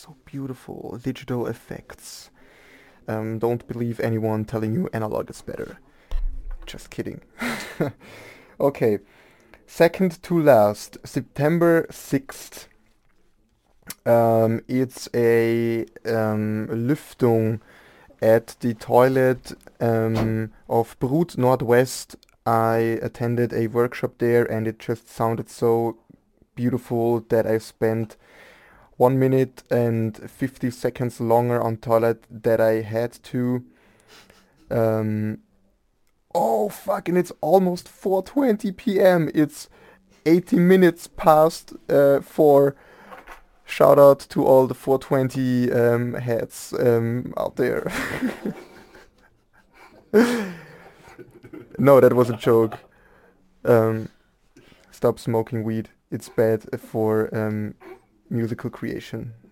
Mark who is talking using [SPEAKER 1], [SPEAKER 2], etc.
[SPEAKER 1] so beautiful. Digital effects. Don't believe anyone telling you analog is better. Just kidding. Okay, second to last, September 6th. It's a Lüftung at the toilet of Brut Nordwest. I attended a workshop there and it just sounded so beautiful that I spent 1 minute and 50 seconds longer on toilet that I had to. Um, oh fucking! It's almost 4:20 p.m. It's 80 minutes past 4. Shout out to all the 420 heads out there. No, that was a joke. Um, Stop smoking weed. It's bad for musical creation.